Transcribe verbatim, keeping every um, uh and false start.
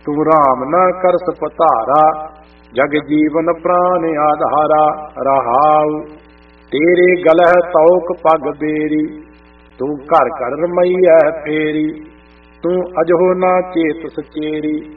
तू राम न करस पतारा, जग जीवन प्राण आधारा। रहाउ तेरे गलह तौक पग बेरी, तू घर घर रमैया फेरी। तू अजहो ना चेत सचेरी,